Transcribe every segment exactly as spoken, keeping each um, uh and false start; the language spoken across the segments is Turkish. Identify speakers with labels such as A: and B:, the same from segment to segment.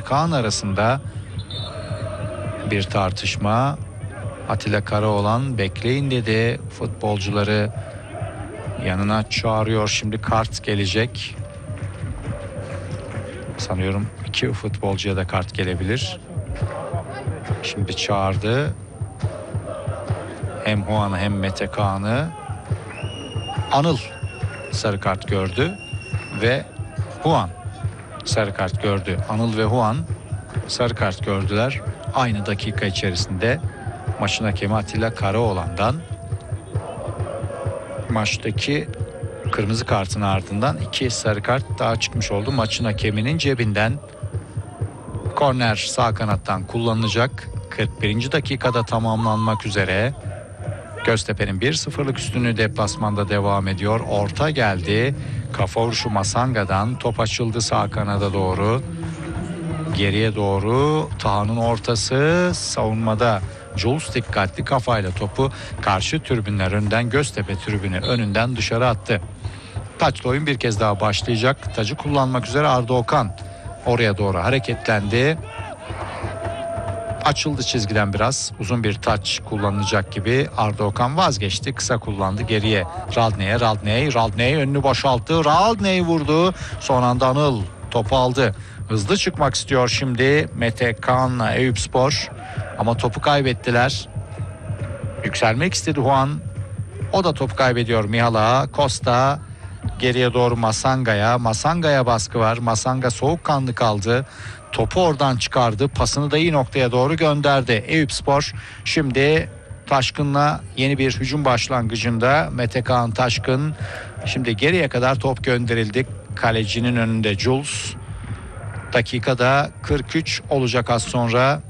A: Kaan arasında bir tartışma. Atilla Karaoğlan bekleyin dedi, futbolcuları yanına çağırıyor. Şimdi kart gelecek. Sanıyorum iki futbolcuya da kart gelebilir. Şimdi çağırdı. Hem Huan'ı hem Mete Kaan'ı. Anıl sarı kart gördü ve Huan sarı kart gördü. Anıl ve Huan sarı kart gördüler. Aynı dakika içerisinde maçın hakemi Atilla Karaoğlan'dan. Maçtaki kırmızı kartın ardından iki sarı kart daha çıkmış oldu. Maçın hakeminin cebinden. Korner sağ kanattan kullanılacak. kırk birinci dakikada tamamlanmak üzere. Göztepe'nin bir sıfırlık üstünlüğü deplasmanda devam ediyor. Orta geldi. Kafa vuruşu Masanga'dan. Top açıldı sağ kanada doğru. Geriye doğru Taha'nın ortası. Savunmada Jules dikkatli kafayla topu karşı tribünler önünden, Göztepe tribünü önünden dışarı attı. Taçlı oyun bir kez daha başlayacak. Tacı kullanmak üzere Arda Okan oraya doğru hareketlendi. Açıldı çizgiden biraz. Uzun bir taç kullanılacak gibi. Arda Okan vazgeçti. Kısa kullandı. Geriye Radney'e. Radney. Radney önünü boşalttı. Radney vurdu. Son anda Anıl topu aldı. Hızlı çıkmak istiyor şimdi Mete Kaan'la Eyüpspor. Ama topu kaybettiler. Yükselmek istedi Huan. O da topu kaybediyor Mihal'a. Costa geriye doğru Masanga'ya. Masanga'ya baskı var. Masanga soğukkanlı kaldı. Topu oradan çıkardı. Pasını da iyi noktaya doğru gönderdi. Eyüpspor şimdi Taşkın'la yeni bir hücum başlangıcında. Mete Kaan Taşkın. Şimdi geriye kadar top gönderildi. Kalecinin önünde Jules. Dakikada kırk üç olacak az sonra.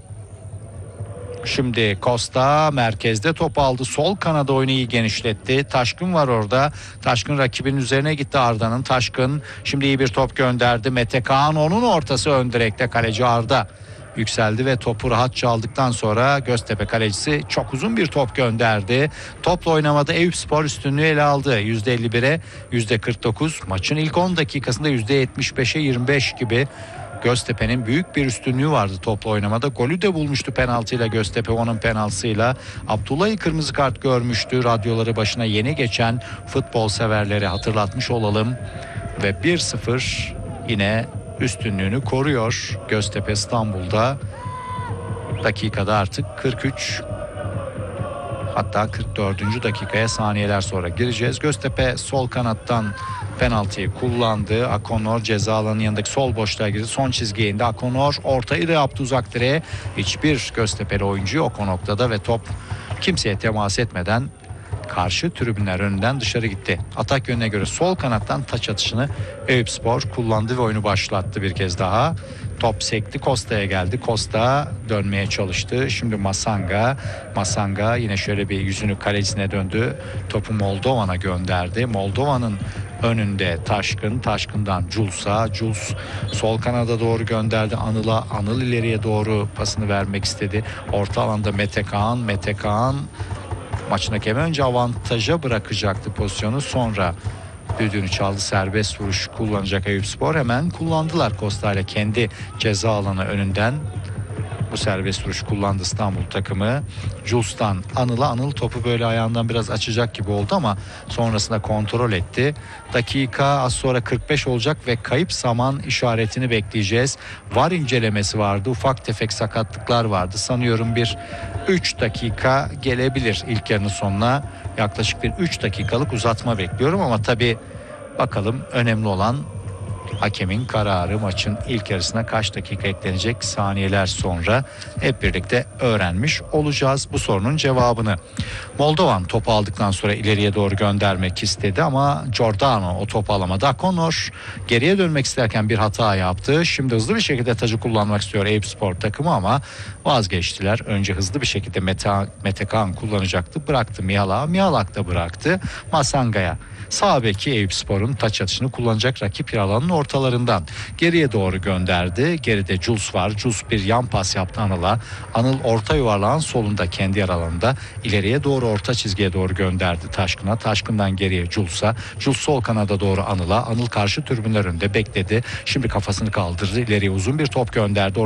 A: Şimdi Costa merkezde top aldı. Sol kanada oyunu iyi genişletti. Taşkın var orada. Taşkın rakibinin üzerine gitti Arda'nın. Taşkın şimdi iyi bir top gönderdi. Mete Kaan onun ortası ön direkte. Kaleci Arda yükseldi ve topu rahatça aldıktan sonra Göztepe kalecisi çok uzun bir top gönderdi. Topla oynamada Eyüpspor üstünlüğü ele aldı. yüzde elli bire yüzde kırk dokuz. Maçın ilk on dakikasında yüzde yetmiş beşe yirmi beş gibi Göztepe'nin büyük bir üstünlüğü vardı topla oynamada. Golü de bulmuştu penaltıyla Göztepe, onun penaltısıyla. Abdullah'ı kırmızı kart görmüştü. Radyoları başına yeni geçen futbol severleri hatırlatmış olalım. Ve bir sıfır yine üstünlüğünü koruyor Göztepe İstanbul'da. Dakikada artık kırk üç, hatta kırk dördüncü dakikaya saniyeler sonra gireceğiz. Göztepe sol kanattan penaltıyı kullandı. Akonor ceza alanının yanındaki sol boşluğa girdi. Son çizgiye indi. Akonor ortayı da yaptı uzak direğe. Hiçbir Göztepe'li oyuncu yok o noktada ve top kimseye temas etmeden karşı tribünler önünden dışarı gitti. Atak yönüne göre sol kanattan taç atışını Eyüpspor kullandı ve oyunu başlattı bir kez daha. Top sekti, Costa'ya geldi. Costa dönmeye çalıştı. Şimdi Masanga. Masanga yine şöyle bir yüzünü kalecisine döndü. Topu Moldovan'a gönderdi. Moldovan'ın önünde Taşkın. Taşkın'dan Jules'a. Jules sol kanada doğru gönderdi Anıl'a. Anıl ileriye doğru pasını vermek istedi. Orta alanda Mete Kaan. Mete Kaan maçın hakemi önce avantaja bırakacaktı pozisyonu. Sonra düdüğünü çaldı, serbest vuruş kullanacak Eyüpspor. Hemen kullandılar Costa ile kendi ceza alanı önünden. Bu serbest vuruş kullandı İstanbul takımı. Jules'tan Anıl'a. Anıl topu böyle ayağından biraz açacak gibi oldu ama sonrasında kontrol etti. Dakika az sonra kırk beş olacak ve kayıp zaman işaretini bekleyeceğiz. VAR incelemesi vardı. Ufak tefek sakatlıklar vardı. Sanıyorum bir üç dakika gelebilir ilk yarının sonuna. Yaklaşık bir üç dakikalık uzatma bekliyorum ama tabii bakalım, önemli olan hakemin kararı. Maçın ilk yarısına kaç dakika eklenecek saniyeler sonra hep birlikte öğrenmiş olacağız bu sorunun cevabını. Moldovan topu aldıktan sonra ileriye doğru göndermek istedi ama Giordano o topu alamadı. Akonor geriye dönmek isterken bir hata yaptı. Şimdi hızlı bir şekilde tacı kullanmak istiyor Eyüpspor takımı ama vazgeçtiler. Önce hızlı bir şekilde Mete, Mete Kaan kullanacaktı. Bıraktı Mihal'a. Mihalak da bıraktı Masanga'ya. Sağ beki Eyüpspor'un taç atışını kullanacak rakip yer alanının ortalarından. Geriye doğru gönderdi. Geride Jules var. Jules bir yan pas yaptı Anıl'a. Anıl orta yuvarlağın solunda kendi yer alanında. İleriye doğru orta çizgiye doğru gönderdi Taşkın'a. Taşkın'dan geriye Jules'a. Jules sol kanada doğru Anıl'a. Anıl karşı tribünler önünde bekledi. Şimdi kafasını kaldırdı. İleriye uzun bir top gönderdi.